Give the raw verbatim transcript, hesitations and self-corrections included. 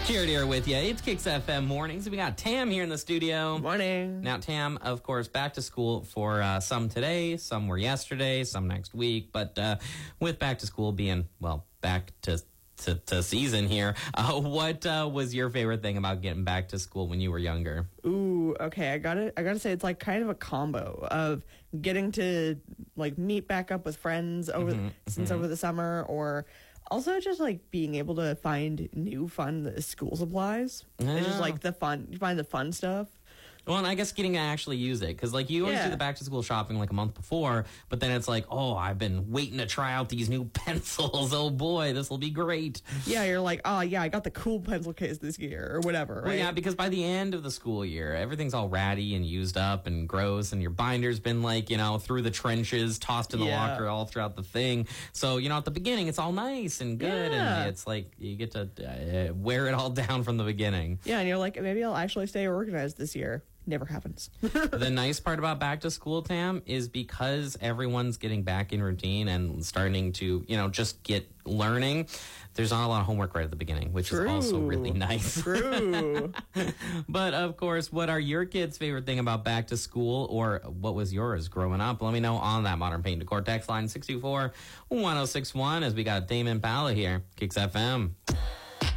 Jared here with you. It's Kicks F M Mornings. We got Tam here in the studio. Morning. Now, Tam, of course, back to school for uh, some today, some were yesterday, some next week. But uh, with back to school being, well, back to to, to season here, uh, what uh, was your favorite thing about getting back to school when you were younger? Ooh, okay. I got it. I gotta say, it's like kind of a combo of getting to like meet back up with friends over Mm-hmm, since mm-hmm. over the summer, or also just like being able to find new fun school supplies. It's just Yeah. like the fun. You find the fun stuff. Well, and I guess getting to actually use it, because like you always Yeah. do the back to school shopping like a month before, but then it's like, oh, I've been waiting to try out these new pencils. Oh boy, this will be great. Yeah, you're like, oh yeah, I got the cool pencil case this year or whatever. Right? Well, yeah, because by the end of the school year, everything's all ratty and used up and gross, and your binder's been like, you know, through the trenches, tossed in the Yeah. locker all throughout the thing. So, you know, at the beginning, it's all nice and good, Yeah. and it's like you get to uh, wear it all down from the beginning. Yeah, and you're like, maybe I'll actually stay organized this year. Never happens. The nice part about back to school, Tam, is because everyone's getting back in routine and starting to, you know, just get learning. There's not a lot of homework right at the beginning, which True. is also really nice. True. But of course, what are your kids' favorite thing about back to school, or what was yours growing up? Let me know on that Modern Paint Decor text line six two four, one oh six one as we got Damon Pala here, Kicks F M.